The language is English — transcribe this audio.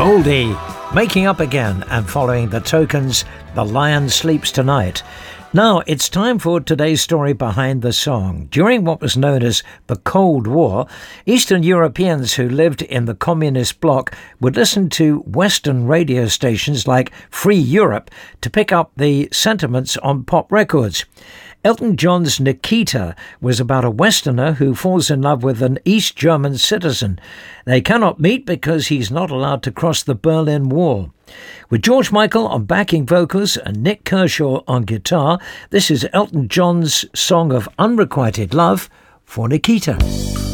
Goldie, making up again, and following the Tokens, The Lion Sleeps Tonight. Now, it's time for today's story behind the song. During what was known as the Cold War, Eastern Europeans who lived in the communist bloc would listen to Western radio stations like Free Europe to pick up the sentiments on pop records. Elton John's Nikita was about a Westerner who falls in love with an East German citizen. They cannot meet because he's not allowed to cross the Berlin Wall. With George Michael on backing vocals and Nick Kershaw on guitar, this is Elton John's song of unrequited love for Nikita.